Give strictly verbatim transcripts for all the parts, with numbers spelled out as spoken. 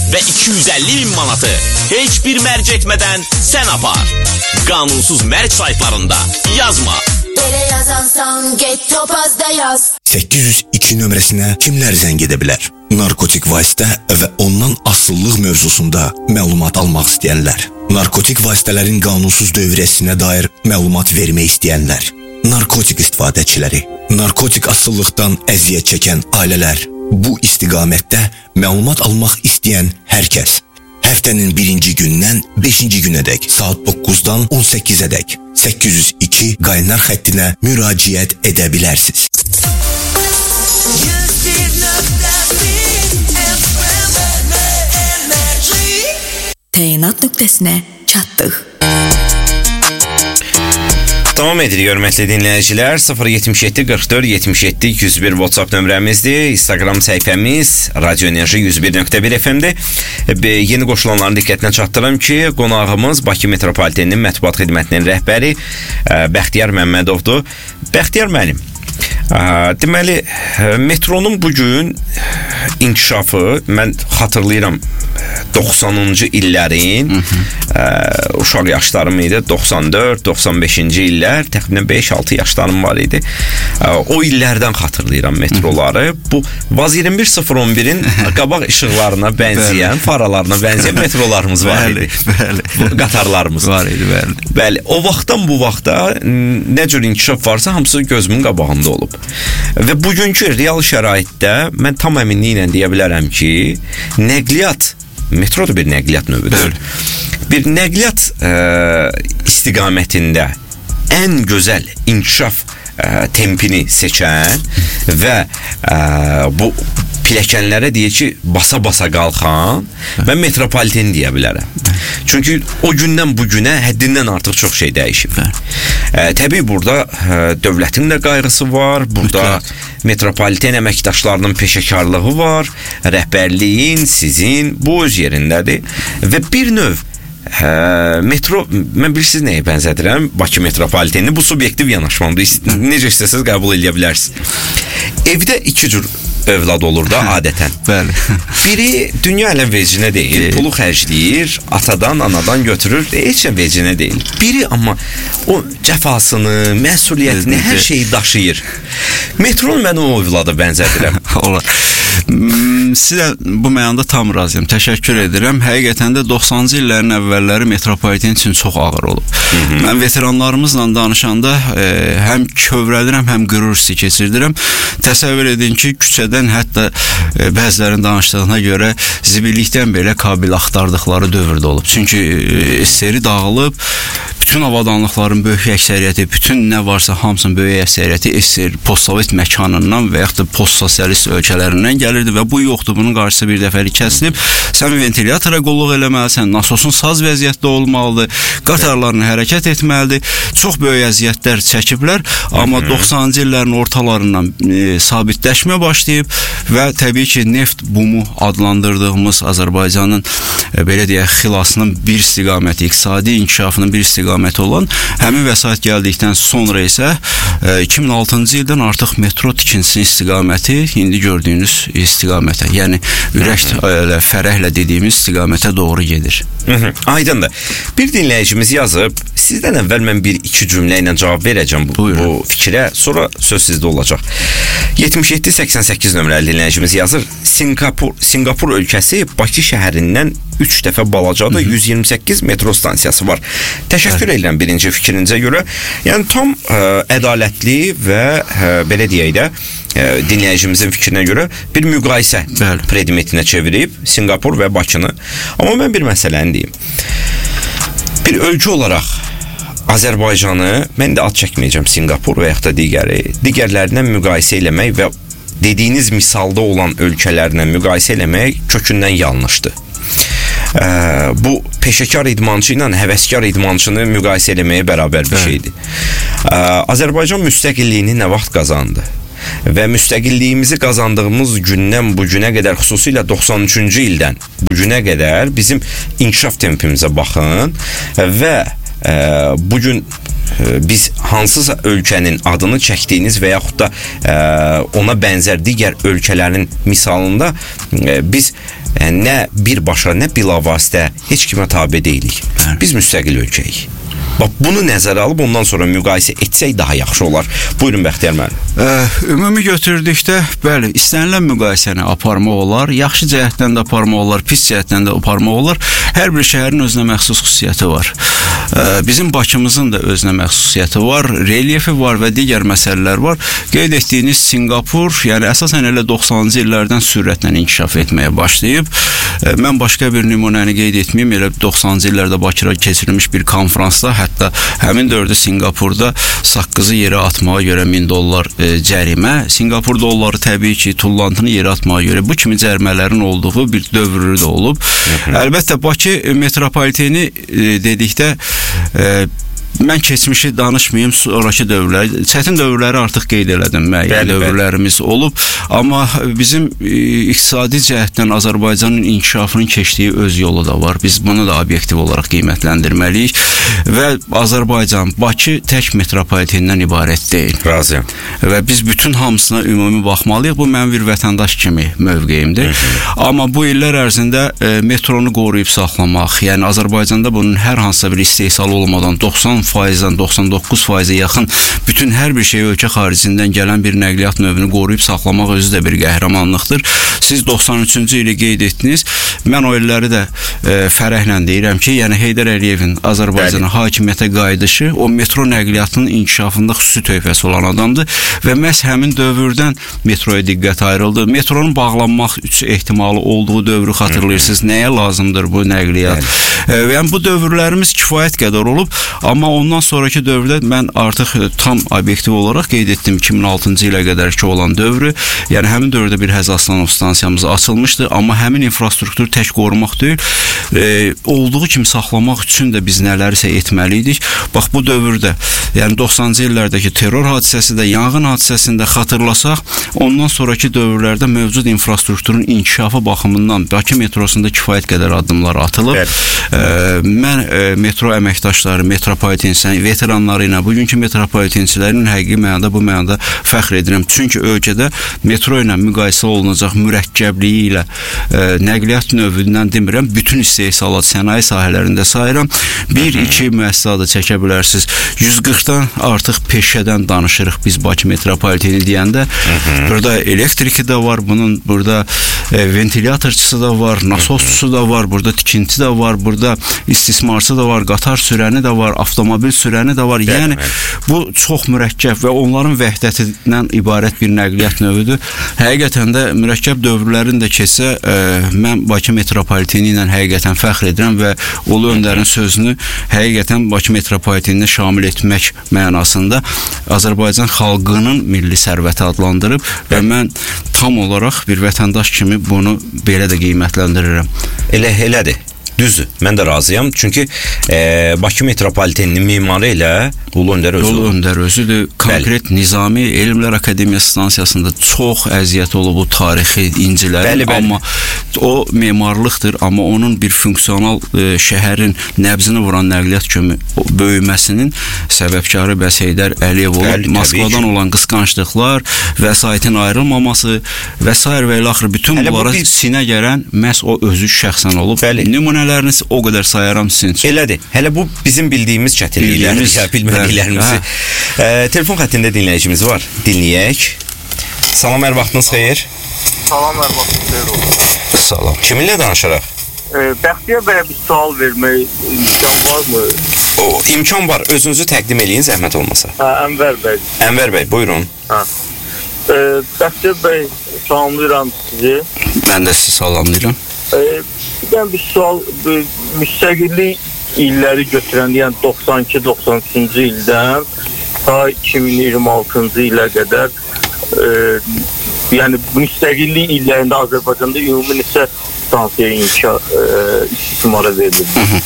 və iki yüz əlli min manatı heç bir mərc etmədən sən apar. Qanunsuz mərc saytlarında yazma. Belə yazansan get Topazda yaz. səkkiz yüz iki nömrəsinə kimlər zəng edə bilər? Narkotik vasitə və ondan asıllıq mövzusunda məlumat almaq istəyənlər. Narkotik vasitələrin qanunsuz dövrəsinə dair məlumat vermək istəyənlər. Narkotik istifadəçiləri, narkotik asıllıqdan əziyyət çəkən ailələr. Bu istiqamətdə məlumat almaq istəyən hər kəs. Həftənin birinci gündən beşinci günədək saat doqquzdan on səkkizədək səkkiz yüz iki qaynar xəttinə müraciət edə bilərsiniz. Təyinat nöqtəsinə çatdıq. Davam edirik hörmətli dinləyicilər. sıfır yetmiş yeddi qırx dörd yetmiş yeddi yüz bir WhatsApp nömrəmizdir. Instagram səhifəmiz Radio Enerji yüz bir nöqtə bir F M-dir. Yeni qoşulanların diqqətinə çatdırım ki, qonağımız Bakı Metropoliteninin mətbuat xidmətinin rəhbəri Bəxtiyar Məmmədovdur. Bəxtiyar müəllim, deməli, metronun bugün inkişafı, mən xatırlayıram doxsanıncı illərin ə, uşaq yaşlarım idi, doxsan dörd doxsan beşinci illər, təxminən beş altı yaşlarım var idi. Ə, o illərdən xatırlayıram metroları. Bu Vaz iyirmi bir sıfır on birin qabaq işıqlarına bənzəyən, faralarına bənzəyən metrolarımız var idi. Bəli, bəli. Qatarlarımız var idi, bəli. Bəli, o vaxtdan bu vaxta nə cür inkişaf varsa hamısı gözümün qabağında olub. Və bugünkü real şəraitdə mən tam əminliklə deyə bilərəm ki, nəqliyyat, metro da bir nəqliyyat növüdür. Bir nəqliyyat ə, istiqamətində ən gözəl inkişaf ə, tempini seçən və ə, bu pilləkənlərə deyək ki, basa-basa qalxan mən metropoliten deyə bilərəm. Çünki o gündən bu günə həddindən artıq çox şey dəyişib. Ə, təbii burada ə, dövlətin də qayğısı var, burada metropoliten əməkdaşlarının peşəkarlığı var, rəhbərliyin, sizin, bu öz yerindədir və bir növ Hə, metro, mən bilirsiniz nəyə bənzədirəm? Bakı metropolitenini, bu subyektiv yanaşmamdır. Necə istəsəz qəbul edə bilərsiniz. Evdə iki cür övlad olur da adətən. Bəli. Biri dünya ilə vecinə deyil, pulu xərcləyir, atadan, anadan götürür, heç nə vecinə deyil. Biri amma o cəfasını, məsuliyyətini, hər şeyi daşıyır. Metron mən o övlada bənzədirəm. Olar. Sizə bu mənada tam razıyam. Təşəkkür edirəm. Həqiqətən də doxsanıncı illərin əvvəlləri metropoliten üçün çox ağır olub. Hı -hı. Mən veteranlarımızla danışanda e, həm kövrəlirəm, həm qürur hissi keçirdirəm. Təsəvvür edin ki, küçədən hətta e, bəzilərinin danışdığına görə zibillikdən belə kabil axtardıqları dövrdə olub. Çünki e, seri dağılıb, bütün avadanlıqların böyük əksəriyyəti, bütün nə varsa hamısının böyük əksəriyyəti S S R postsovet məkanından və yaxud da postsosialist ölkələrindən gəlirdi və bu yoxdur. Bunun qarşısı bir dəfəlik kəsilib. Sən ventilatora qulluq eləməlisən, nasosun saz vəziyyətdə olmalıdır, qatarlarını hərəkət etməlidir. Çox böyük əziyyətlər çəkiblər, amma doxsanıncı illərin ortalarından e, sabitləşmə başlayıb və təbii ki, neft bumu adlandırdığımız Azərbaycanın e, belə deyək, xilasının bir istiqaməti, iqtisadi inkişafının bir istiqaməti olan həmin vəsait gəldikdən sonra isə e, iki min altıncı ildən artıq metro tikintisinin istiqaməti indi gördüyünüz istiqamətə, yəni ürək elə, fərəhlə dediyimiz istiqamətə doğru gedir. Hı -hı, aydındır. Bir dinləyicimiz yazıb, sizdən əvvəl mən bir iki cümlə ilə cavab verəcəm bu, bu fikrə, sonra söz sizdə olacaq. yetmiş yeddi səksən səkkiz nömrəli dinləyicimiz yazır, Singapur, Singapur ölkəsi Bakı şəhərindən üç dəfə balacadır, yüz iyirmi səkkiz metro stansiyası var. Təşəkkür edirəm birinci fikrinizə görə. Yəni tam ə, ədalətli və ə, belə deyək də ə, dinləyicimizin fikrinə görə bir müqayisə Bəli. predmetinə çevirib Singapur və Bakını. Amma mən bir məsələni deyim. Bir ölkə olaraq Azərbaycanı, mən də ad çəkməyəcəm Singapur və yaxud da digəri, digərlərindən müqayisə eləmək və dediyiniz misalda olan ölkələrlə müqayisə eləmək kökündən yanlışdır. Ə, bu peşəkar idmançı ilə həvəskar idmançını müqayisə eləməyə bərabər bir şeydir. Ə, Azərbaycan müstəqilliyini nə vaxt qazandı? Və müstəqilliyimizi qazandığımız gündən bu günə qədər, xüsusilə doxsan üçüncü ildən bu günə qədər bizim inkişaf tempimizə baxın və ə, bugün biz hansısa ölkənin adını çəkdiyiniz və yaxud da e, ona bənzər digər ölkələrin misalında e, biz e, nə birbaşa, nə bilavasitə heç kimə tabe deyilik. Biz müstəqil ölkəyik. Bax, bunu nəzərə alıb ondan sonra müqayisə etsək daha yaxşı olar. Buyurun Bəxtiyar müəllim. Ümumi götürdükdə, bəli, istənilən müqayisəni aparmaq olar, yaxşı cəhətdən də aparmaq olar, pis cəhətdən də aparmaq olar. Hər bir şəhərin özünə məxsus xüsusiyyəti var. Bizim Bakımızın da özünə məxsusiyyəti var, relyefi var və digər məsələlər var. Qeyd etdiyiniz Singapur, yəni əsasən elə doxsanıncı illərdən sürətlə inkişaf etməyə başlayıb. Mən başqa bir nümunəni qeyd etməyim, elə doxsanıncı illərdə Bakıda keçirilmiş bir konfransda, hətta həmin dövrdə Singapurda saqqızı yerə atmağa görə min dollar e, cərimə, Singapur dolları təbii ki, tullantını yerə atmağa görə bu kimi cərimələrin olduğu bir dövrü də olub. Hı-hı. Əlbəttə, Bakı metropoliteni e, dedikdə e, mən keçmişi danışmayım, sonraki dövrləri, çətin dövrləri artıq qeyd elədim, müəyyən dövrlərimiz olub, amma bizim e, iqtisadi cəhətdən Azərbaycanın inkişafının keçdiyi öz yolu da var. Biz bunu da obyektiv olaraq qiymətləndirməliyik və Azərbaycan, Bakı tək metropolitenindən ibarət deyil. Razıyam. Və biz bütün hamısına ümumi baxmalıyıq. Bu mənim bir vətəndaş kimi mövqeyimdir. Hı-hı. Amma bu illər ərzində e, metronu qoruyub saxlamaq, yəni Azərbaycanda bunun hər hansısa bir istehsalı olmadan doxsan faizdən doxsan doqquz faizə yaxın bütün hər bir şey ölkə xaricindən gələn bir nəqliyyat növünü qoruyub saxlamaq özü də bir qəhrəmanlıqdır. Siz doxsan üçüncü ili qeyd etdiniz. Mən o illəri də e, fərəhlə deyirəm ki, yəni Heydər Əliyevin Azərbaycana hakimiyyətə qayıdışı o metro nəqliyyatının inkişafında xüsusi töhfəsi olan adamdır və məhz həmin dövrdən metroya diqqət ayrıldı. Metronun bağlanmaq ehtimalı olduğu dövrü xatırlayırsınız. Nəyə lazımdır bu nəqliyyat? E, yəni bu dövrlərimiz kifayət qədər olub, amma ondan sonraki dövrdə mən artıq tam obyektiv olaraq qeyd etdim iki min altıncı ilə qədər ki olan dövrü. Yəni həmin dövrdə bir Həzə Aslanov stansiyamız açılmışdı, amma həmin infrastruktur tək qorumaq deyil, e, olduğu kimi saxlamaq üçün də biz nələrsə etməliydik. Bax, bu dövrdə, yəni doxsanıncı illərdəki terror hadisəsi də, yanğın hadisəsini də xatırlasaq, ondan sonraki dövrlərdə mövcud infrastrukturun inkişafı baxımından Bakı metrosunda kifayət qədər addımlar atılıb. E, mən e, metro əməkdaşları, metropolitençilərin, veteranları ilə, bugünkü metropolitençilərin həqiqi mənada bu mənada fəxr edirəm. Çünki ölkədə metro ilə müqayisə olunacaq mürəkkəbliyi ilə e, nəqliyyat növündən demirəm, bütün istehsalat sənaye sahələrində sayıram. Bir, iki müəssisə da çəkə bilərsiniz. yüz qırxdan artıq peşədən danışırıq biz Bakı metropoliteni deyəndə. Burada elektriki də var, bunun burada e, ventilatorçusu da var, nasosçusu da var, burada tikinti də var, burada istismarçısı da var, qatar sürəni də var, avtomobil sürəni də var. Yəni bu çox mürəkkəb və onların vəhdətindən ibarət bir nəqliyyat növüdür. Həqiqətən də mürəkkəb dövrlərin də keçsə, e, mən Bakı metropoliteni ilə həqiqətən fəxr edirəm və Ulu Öndərin sözünü həqiqətən Bakı metropoliteninə şamil etmək mənasında Azərbaycan xalqının milli sərvəti adlandırıb və mən tam olaraq bir vətəndaş kimi bunu belə də qiymətləndirirəm. Elə elədir. Düzdür, mən də razıyam. Çünki e, Bakı metropoliteninin mimarı ilə Ulu Öndər özü. Ulu Öndər özüdür. Konkret bəli. Nizami Elmlər Akademiyası stansiyasında çox əziyyət olub bu tarixi incilərin, amma o memarlıqdır, amma onun bir funksional e, şəhərin nəbzini vuran nəqliyyat kimi böyüməsinin səbəbkarı bəs Heydər Əliyev olub. Bəli, Moskvadan olan qısqanclıqlar, vəsaitin ayrılmaması və s. və ilə axır bütün hələ bunlara bu bir... sinə gələn məhz o özü şəxsən olub. Bəli. Nümunələriniz o qədər sayaram sizin üçün. Elədir. Hələ bu bizim bildiyimiz çətinliklər, ya bilmədiklərimizi. E, telefon xəttində dinləyicimiz var. Dinləyək. Salam, hər vaxtınız xeyir. Salam, hər vaxtınız xeyir olsun. Salam. Kiminlə danışaraq? E, Bəxtiyar bəyə bir sual vermək imkan varmı? O, imkan var. Özünüzü təqdim eləyin, zəhmət olmasa. Hə, Ənvər bəy. Ənvər bəy, buyurun. Hə. E, Bəxtiyar bəy, salamlayıram sizi. Mən də sizi salamlayıram. E, bir dənə bir sual, bir müstəqillik illəri götürən, yəni doxsan iki doxsan üçüncü ildən ta iki min iyirmi altıncı ilə qədər e, yəni müstəqillik illərində Azərbaycanda ümumi neçə stansiya inşa e, istismara verildi?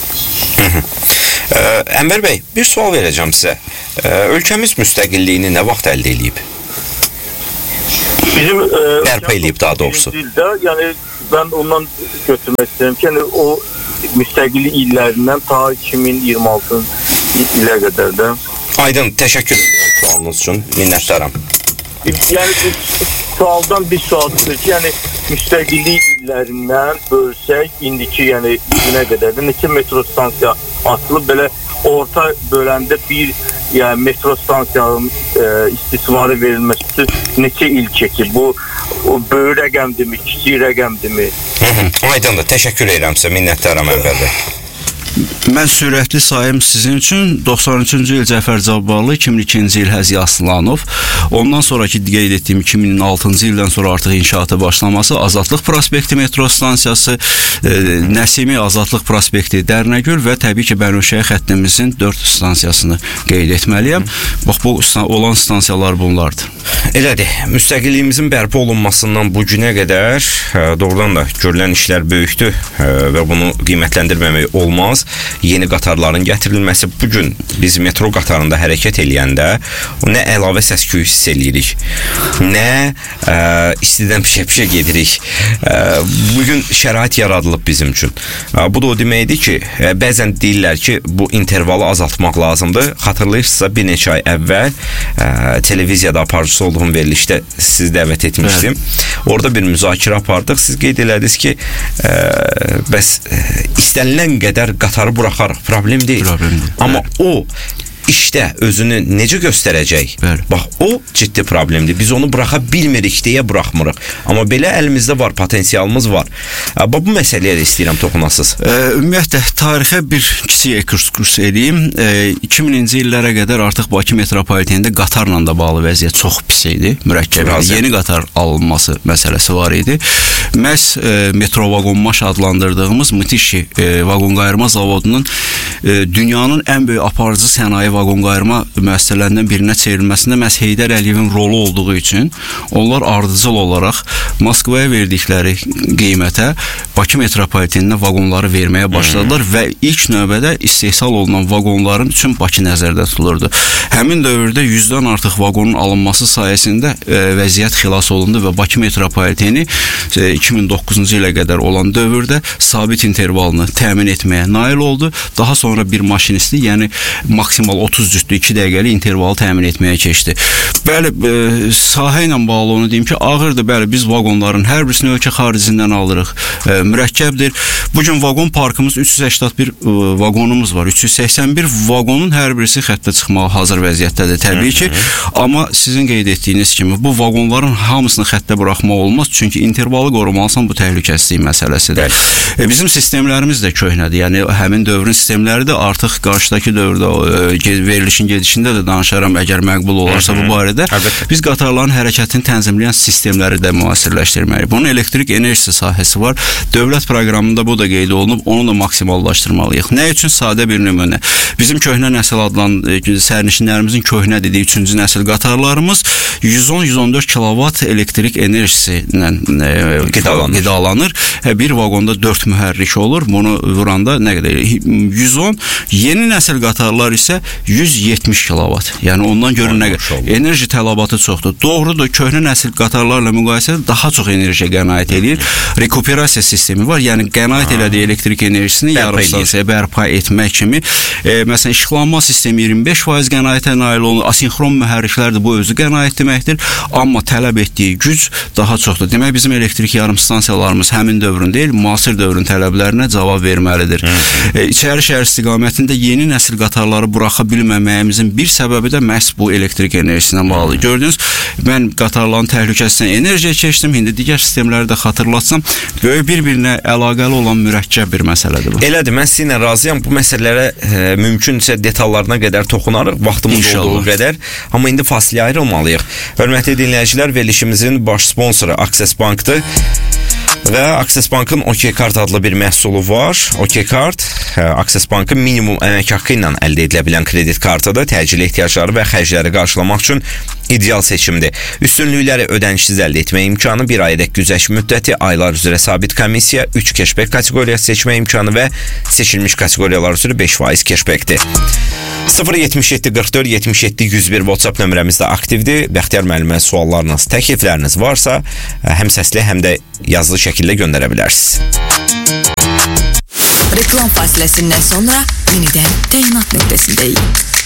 Ənvər bəy, bir sual verəcəm sizə. E, ölkəmiz müstəqilliyini nə vaxt əldə edib? Bizim e, bərpa edib daha doğrusu. Ildə, yəni mən ondan götürmək istəyirəm ki, yəni o müstəqillik illərindən ta iki min iyirmi altıncı ilə qədər də. Aydın, təşəkkür edirəm sualınız üçün. Minnətdaram. Yəni bu sualdan bir sual çıxır ki, yəni müstəqillik illərindən bölsək, indiki yəni günə qədər də neçə metro stansiya açılıb, belə orta böləndə bir yəni metro stansiyanın e, istismarı verilməsi üçün neçə il çəkir? Bu o böyük rəqəmdirmi, kiçik rəqəmdirmi? Aydındır, təşəkkür edirəm sizə, minnətdaram Ənvər bəy. Mən sürətli sayım sizin üçün doxsan üçüncü il Cəfər Cabbarlı, iki min ikinci il Həzi Aslanov, ondan sonraki qeyd etdiyim iki min altıncı ildən sonra artıq inşaata başlaması Azadlıq prospekti metro stansiyası, e, Nəsimi Azadlıq prospekti Dərnəgül və təbii ki Bənövşəyə xəttimizin dörd stansiyasını qeyd etməliyəm. Bax bu olan stansiyalar bunlardır. Elədir, müstəqilliyimizin bərpa olunmasından bu günə qədər ə, doğrudan da görülən işlər böyükdür ə, və bunu qiymətləndirməmək olmaz. Yeni qatarların gətirilməsi, bugün biz metro qatarında hərəkət eləyəndə nə əlavə səs-küy hiss eləyirik, nə ə, istidən pişə-pişə gedirik. Ə, bugün şərait yaradılıb bizim üçün. Ə, bu da o deməkdir ki, ə, bəzən deyirlər ki, bu intervalı azaltmaq lazımdır. Xatırlayırsınızsa bir neçə ay əvvəl ə, televiziyada aparıcısı olduğum verilişdə sizi dəvət etmişdim. Evet. Orada bir müzakirə apardıq. Siz qeyd elədiniz ki, ə, bəs ə, istənilən qədər qatarı buraxarıq, problem deyil. Problem deyil. Amma evet. O işdə özünü necə göstərəcək? Bəli. Bax, o ciddi problemdir. Biz onu buraxa bilmirik deyə buraxmırıq. Amma belə əlimizdə var, potensialımız var. Bax, bu məsələyə də istəyirəm toxunasınız. E, ümumiyyətlə, tarixə bir kiçik ekskurs edeyim. E, iki mininci illərə qədər artıq Bakı metropolitenində qatarla da bağlı vəziyyət çox pis idi, mürəkkəb idi. Yeni qatar alınması məsələsi var idi. Məhz e, metro vagonmaş adlandırdığımız Mıtişi e, vaqon qayırma zavodunun e, dünyanın ən böyük aparıcı sənaye vaqon qayırma müəssisələrindən birinə çevrilməsində məhz Heydər Əliyevin rolu olduğu üçün onlar ardıcıl olaraq Moskvaya verdikləri qiymətə Bakı metropoliteninə vaqonları verməyə başladılar və ilk növbədə istehsal olunan vaqonların üçün Bakı nəzərdə tutulurdu. Həmin dövrdə yüzdən artıq vaqonun alınması sayəsində e, vəziyyət xilas olundu və Bakı metropoliteni e, iki min doqquzuncu ilə qədər olan dövrdə sabit intervalını təmin etməyə nail oldu. Daha sonra bir maşinisti, yəni maksimal otuz cütlü iki dəqiqəlik intervalı təmin etməyə keçdi. Bəli, e, sahə ilə bağlı onu deyim ki, ağırdır. Bəli, biz vaqonların hər birisini ölkə xaricindən alırıq. E, mürəkkəbdir. Bugün vaqon parkımız üç yüz səksən bir e, vaqonumuz var. üç yüz səksən bir vaqonun hər birisi xəttə çıxmağa hazır vəziyyətdədir təbii ki. Amma sizin qeyd etdiyiniz kimi bu vaqonların hamısını xəttə buraxmaq olmaz. Çünki intervalı qorumalısan, bu təhlükəsizlik məsələsidir. E, bizim sistemlərimiz də köhnədir. Yəni həmin dövrün sistemləri də artıq qarşıdakı dövrdə e, verilişin gedişində də danışaram, əgər məqbul olarsa bu barədə. Biz qatarların hərəkətini tənzimləyən sistemləri də müasirləşdirməliyik. Bunun elektrik enerjisi sahəsi var. Dövlət proqramında bu da qeyd olunub, onu da maksimallaşdırmalıyıq. Nə üçün? Sadə bir nümunə. Bizim köhnə nəsil adlan sərnişinlərimizin köhnə dediyi üçüncü nəsil qatarlarımız yüz on yüz on dörd kilovat elektrik enerjisi ilə e, qidalanır. qidalanır. Bir vaqonda dörd mühərrik olur. Bunu vuranda nə qədər? yüz on. Yeni nəsil qatarlar isə yüz yetmiş kilovat. Yəni ondan görün nə qədər enerji tələbatı çoxdur. Doğrudur, köhnə nəsil qatarlarla müqayisədə daha çox enerjiyə qənaət edir. Rekuperasiya sistemi var. Yəni qənaət elədiyi elektrik enerjisini yarım stansiyaya bərpa etmək kimi. E, məsələn, işıqlanma sistemi iyirmi beş faiz qənaətə nail olunur. Asinxron mühərriklər də bu özü qənaət deməkdir. Amma tələb etdiyi güc daha çoxdur. Demək, bizim elektrik yarım stansiyalarımız həmin dövrün deyil, müasir dövrün tələblərinə cavab verməlidir. E, İçəri şəhər istiqamətində yeni nəsil qatarları buraxa bilməməyimizin bir səbəbi də məhz bu elektrik enerjisinə bağlı. Gördünüz, mən qatarların təhlükəsindən enerjiyə keçdim. İndi digər sistemləri də xatırlatsam, böyük bir-birinə əlaqəli olan mürəkkəb bir məsələdir bu. Elədir, mən sizinlə razıyam. Bu məsələlərə e, mümkünsə detallarına qədər toxunarıq, vaxtımız İnşallah. olduğu qədər. Amma indi fasiləyə ayrılmalıyıq. Hörmətli dinləyicilər, verilişimizin baş sponsoru Access Bankdır. Və Access Bankın OK Kart adlı bir məhsulu var. OK Kart, Access Bankın minimum əmək haqqı ilə əldə edilə bilən kredit kartıdır. Təcili ehtiyacları və xərcləri qarşılamaq üçün ideal seçimdir. Üstünlükləri ödənişsiz əldə etmə imkanı, bir aydək güzəşt müddəti, aylar üzrə sabit komissiya, üç keşbək kateqoriyası seçmə imkanı və seçilmiş kateqoriyalar üzrə beş faiz keşbəkdir. sıfır yetmiş yeddi qırx dörd yetmiş yeddi yüz bir WhatsApp nömrəmiz də aktivdir. Bəxtiyar müəllimə suallarınız, təklifləriniz varsa, həm səsli, həm də yazılı şəkildə göndərə bilərsiniz. Reklam fasiləsindən sonra yenidən təyinat nöqtəsindəyik.